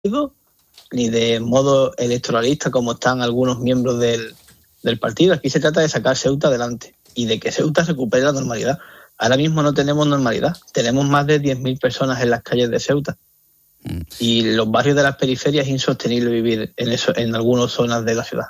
ni de modo electoralista como están algunos miembros del partido. Aquí se trata de sacar Ceuta adelante y de que Ceuta recupere la normalidad. Ahora mismo no tenemos normalidad. Tenemos más de 10.000 personas en las calles de Ceuta. Y los barrios de las periferias es insostenible vivir en algunas zonas de la ciudad.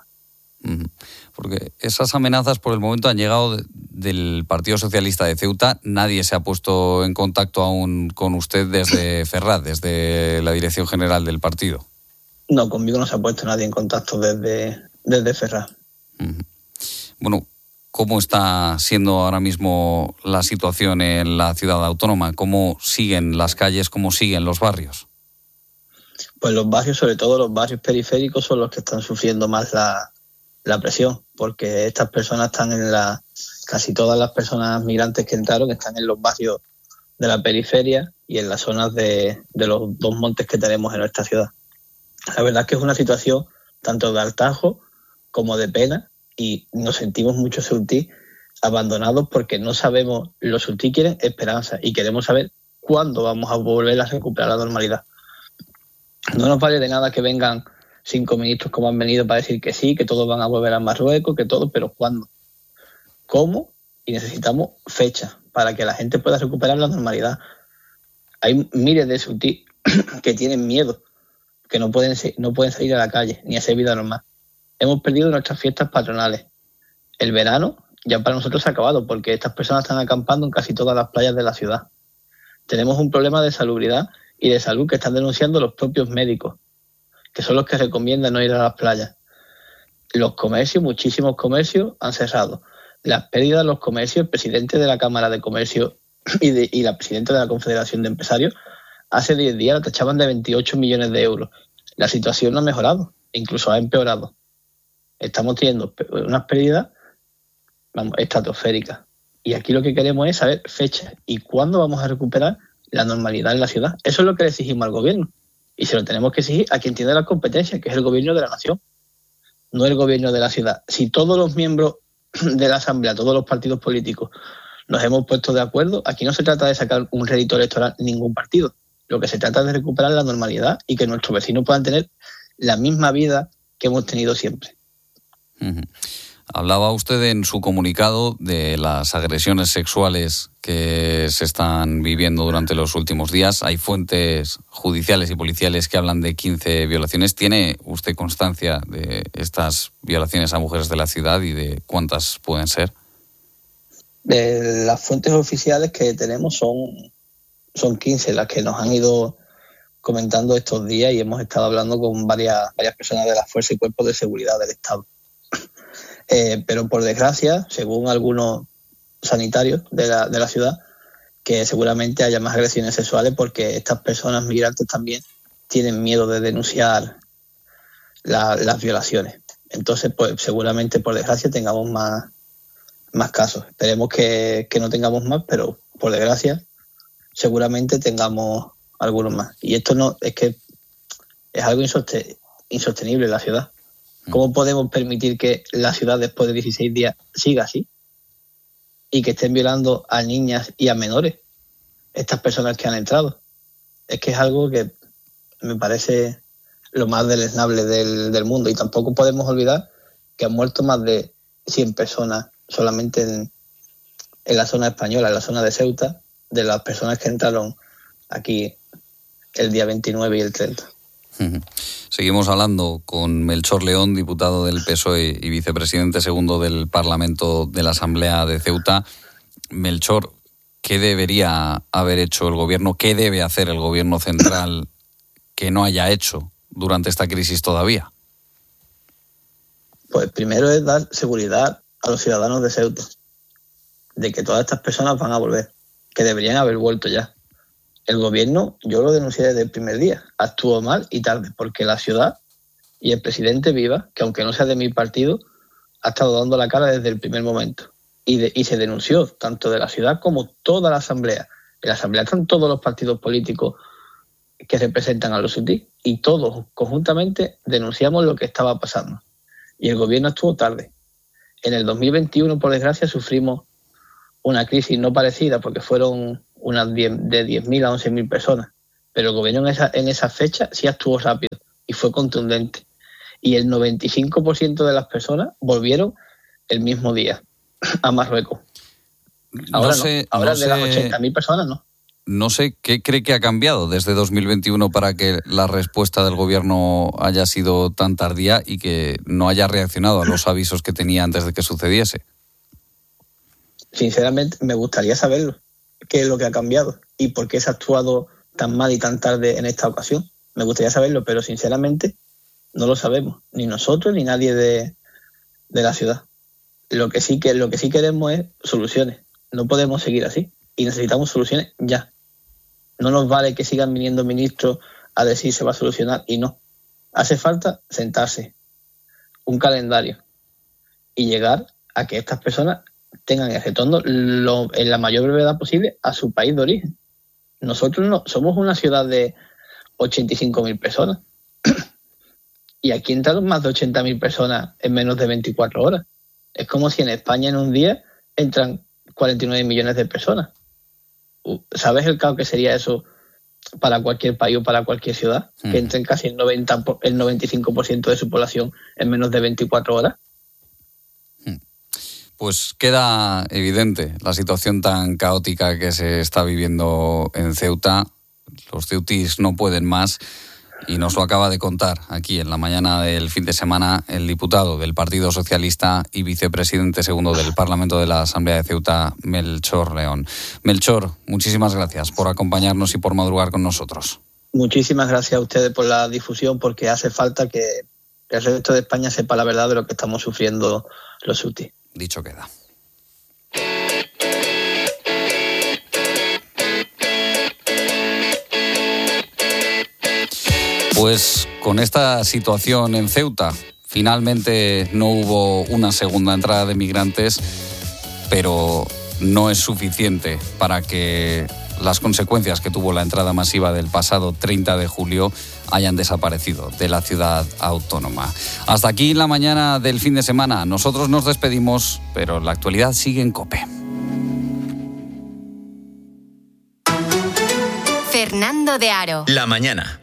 Porque esas amenazas por el momento han llegado del Partido Socialista de Ceuta. Nadie se ha puesto en contacto aún con usted desde Ferraz, desde la dirección general del partido. No, conmigo no se ha puesto nadie en contacto desde Ferraz. Bueno, ¿cómo está siendo ahora mismo la situación en la ciudad autónoma? ¿Cómo siguen las calles? ¿Cómo siguen los barrios? Pues los barrios, sobre todo los barrios periféricos, son los que están sufriendo más la presión, porque estas personas están casi todas las personas migrantes que entraron están en los barrios de la periferia y en las zonas de los dos montes que tenemos en nuestra ciudad. La verdad es que es una situación tanto de hartazgo como de pena y nos sentimos muchos ceutí abandonados porque no sabemos, los ceutí quieren esperanza y queremos saber cuándo vamos a volver a recuperar la normalidad. No nos vale de nada que vengan 5 ministros como han venido para decir que sí, que todos van a volver a Marruecos, que todo, pero ¿cuándo? ¿Cómo? Y necesitamos fechas para que la gente pueda recuperar la normalidad. Hay miles de ceutí que tienen miedo, que no pueden salir a la calle ni hacer vida normal. Hemos perdido nuestras fiestas patronales. El verano ya para nosotros se ha acabado porque estas personas están acampando en casi todas las playas de la ciudad. Tenemos un problema de salubridad y de salud que están denunciando los propios médicos, que son los que recomiendan no ir a las playas. Los comercios, muchísimos comercios han cerrado. Las pérdidas de los comercios, el presidente de la Cámara de Comercio y la presidenta de la Confederación de Empresarios, hace 10 días la tachaban de 28 millones de euros. La situación no ha mejorado, incluso ha empeorado. Estamos teniendo unas pérdidas estratosféricas. Y aquí lo que queremos es saber fechas y cuándo vamos a recuperar la normalidad en la ciudad. Eso es lo que le exigimos al gobierno. Y se lo tenemos que exigir a quien tiene las competencias, que es el gobierno de la nación, no el gobierno de la ciudad. Si todos los miembros de la Asamblea, todos los partidos políticos, nos hemos puesto de acuerdo, aquí no se trata de sacar un rédito electoral ningún partido. Lo que se trata es de recuperar la normalidad y que nuestros vecinos puedan tener la misma vida que hemos tenido siempre. Hablaba usted en su comunicado de las agresiones sexuales que se están viviendo durante los últimos días. Hay fuentes judiciales y policiales que hablan de 15 violaciones. ¿Tiene usted constancia de estas violaciones a mujeres de la ciudad y de cuántas pueden ser? Las fuentes oficiales que tenemos son 15 las que nos han ido comentando estos días y hemos estado hablando con varias personas de las fuerzas y cuerpos de seguridad del Estado. Pero por desgracia, según algunos sanitarios de la ciudad, que seguramente haya más agresiones sexuales porque estas personas migrantes también tienen miedo de denunciar las violaciones. Entonces, pues seguramente por desgracia tengamos más casos. Esperemos que no tengamos más, pero por desgracia seguramente tengamos algunos más. Y esto no es que es algo insostenible en la ciudad. ¿Cómo podemos permitir que la ciudad después de 16 días siga así? Y que estén violando a niñas y a menores, estas personas que han entrado. Es que es algo que me parece lo más deleznable del mundo. Y tampoco podemos olvidar que han muerto más de 100 personas solamente en la zona española, en la zona de Ceuta, de las personas que entraron aquí el día 29 y el 30. Seguimos hablando con Melchor León, diputado del PSOE y vicepresidente segundo del Parlamento de la Asamblea de Ceuta. Melchor, ¿qué debería haber hecho el gobierno? ¿Qué debe hacer el gobierno central que no haya hecho durante esta crisis todavía? Pues primero es dar seguridad a los ciudadanos de Ceuta, de que todas estas personas van a volver, que deberían haber vuelto ya. El gobierno, yo lo denuncié desde el primer día, actuó mal y tarde, porque la ciudad y el presidente Viva, que aunque no sea de mi partido, ha estado dando la cara desde el primer momento. Y se denunció tanto de la ciudad como toda la Asamblea. En la Asamblea están todos los partidos políticos que representan a los ceutí y todos conjuntamente denunciamos lo que estaba pasando. Y el gobierno estuvo tarde. En el 2021, por desgracia, sufrimos una crisis no parecida porque fueron de 10.000 a 11.000 personas. pero el gobierno en esa fecha sí actuó rápido y fue contundente. Y el 95% de las personas volvieron el mismo día a Marruecos. Ahora ahora de las 80.000 personas no. No sé qué cree que ha cambiado desde 2021 para que la respuesta del gobierno haya sido tan tardía y que no haya reaccionado a los avisos que tenía antes de que sucediese. Sinceramente, me gustaría saberlo. ¿Qué es lo que ha cambiado? ¿Y por qué se ha actuado tan mal y tan tarde en esta ocasión? Me gustaría saberlo, pero sinceramente no lo sabemos. Ni nosotros ni nadie de la ciudad. Lo que sí queremos es soluciones. No podemos seguir así. Y necesitamos soluciones ya. No nos vale que sigan viniendo ministros a decir se va a solucionar y no. Hace falta sentarse, un calendario y llegar a que estas personas tengan el retorno en la mayor brevedad posible a su país de origen. Nosotros no somos una ciudad de 85.000 personas y aquí entraron más de 80.000 personas en menos de 24 horas. Es como si en España en un día entran 49 millones de personas. ¿Sabes el caos que sería eso para cualquier país o para cualquier ciudad? Que entren casi el 95% de su población en menos de 24 horas. Pues queda evidente la situación tan caótica que se está viviendo en Ceuta. Los ceutíes no pueden más y nos lo acaba de contar aquí en la mañana del fin de semana el diputado del Partido Socialista y vicepresidente segundo del Parlamento de la Asamblea de Ceuta, Melchor León. Melchor, muchísimas gracias por acompañarnos y por madrugar con nosotros. Muchísimas gracias a ustedes por la difusión, porque hace falta que el resto de España sepa la verdad de lo que estamos sufriendo los ceutíes. Dicho queda. Pues con esta situación en Ceuta, finalmente no hubo una segunda entrada de migrantes, pero no es suficiente para que las consecuencias que tuvo la entrada masiva del pasado 30 de julio hayan desaparecido de la ciudad autónoma. Hasta aquí la mañana del fin de semana. Nosotros nos despedimos, pero la actualidad sigue en COPE. Fernando de Aro. La mañana.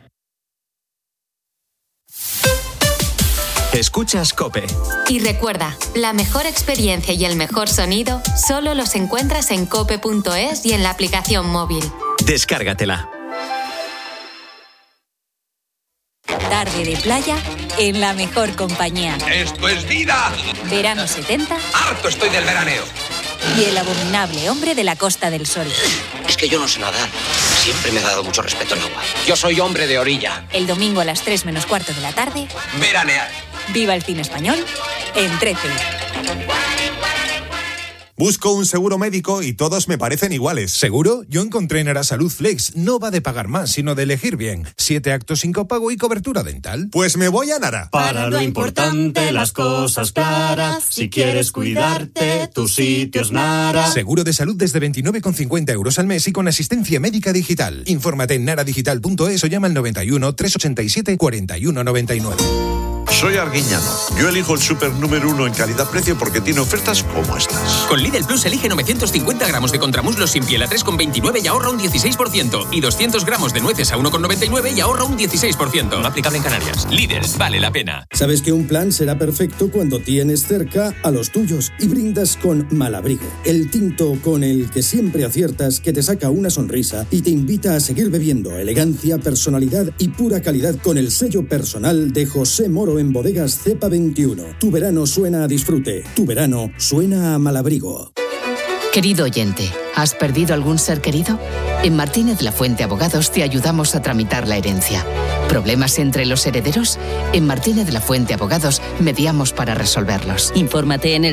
Escuchas COPE. Y recuerda, la mejor experiencia y el mejor sonido solo los encuentras en cope.es y en la aplicación móvil. Descárgatela. Tarde de playa en la mejor compañía. ¡Esto es vida! Verano 70. ¡Harto estoy del veraneo! Y el abominable hombre de la Costa del Sol. Es que yo no sé nadar. Siempre me ha dado mucho respeto el agua. Yo soy hombre de orilla. El domingo a las 3 menos cuarto de la tarde. Veranear. Viva el cine español en 13. Busco un seguro médico y todos me parecen iguales. ¿Seguro? Yo encontré en Arasalud Flex. No va de pagar más, sino de elegir bien. 7 actos sin copago y cobertura dental. Pues me voy a Nara. Para lo importante, las cosas claras. Si quieres cuidarte, tu sitio es Nara. Seguro de salud desde 29,50 € al mes y con asistencia médica digital. Infórmate en naradigital.es o llama al 91 387 4199. Soy Arguiñano. Yo elijo el súper número 1 en calidad-precio porque tiene ofertas como estas. Con Lidl Plus elige 950 gramos de contramuslos sin piel a 3,29 y ahorra un 16%. Y 200 gramos de nueces a 1,99 y ahorra un 16%. No aplicable en Canarias. Lidl, vale la pena. Sabes que un plan será perfecto cuando tienes cerca a los tuyos y brindas con Malabrigo. El tinto con el que siempre aciertas, que te saca una sonrisa y te invita a seguir bebiendo. Elegancia, personalidad y pura calidad con el sello personal de José Moro en Bodegas Cepa 21. Tu verano suena a disfrute. Tu verano suena a Malabrigo. Querido oyente, ¿has perdido algún ser querido? En Martínez La Fuente Abogados te ayudamos a tramitar la herencia. ¿Problemas entre los herederos? En Martínez La Fuente Abogados mediamos para resolverlos. Infórmate en el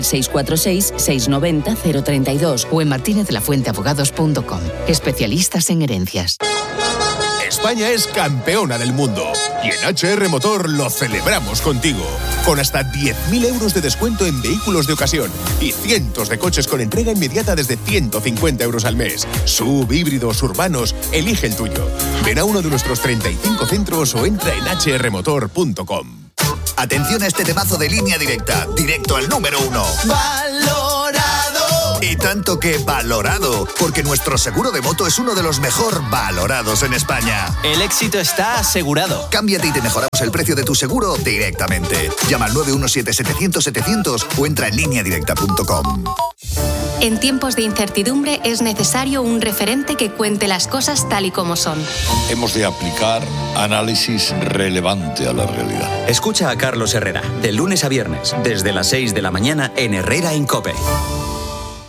646-690-032 o en martinezlafuenteabogados.com. Especialistas en herencias. España es campeona del mundo y en HR Motor lo celebramos contigo. Con hasta 10.000 euros de descuento en vehículos de ocasión y cientos de coches con entrega inmediata desde 150 euros al mes. SUV, híbridos, urbanos, elige el tuyo. Ven a uno de nuestros 35 centros o entra en hrmotor.com. Atención a este temazo de Línea Directa, directo al número 1. Valorado. Y tanto que valorado, porque nuestro seguro de moto es uno de los mejor valorados en España. El éxito está asegurado. Cámbiate y te mejoramos el precio de tu seguro directamente. Llama al 917-700-700 o entra en lineadirecta.com. En tiempos de incertidumbre es necesario un referente que cuente las cosas tal y como son. Hemos de aplicar análisis relevante a la realidad. Escucha a Carlos Herrera, de lunes a viernes, desde las 6 de la mañana en Herrera en COPE.